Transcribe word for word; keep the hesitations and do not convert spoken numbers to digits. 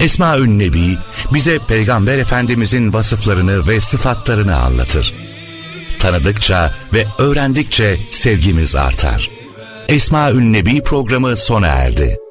Esmaül Nebi bize Peygamber Efendimizin vasıflarını ve sıfatlarını anlatır. Tanıdıkça ve öğrendikçe sevgimiz artar. Esmaül Nebi programı sona erdi.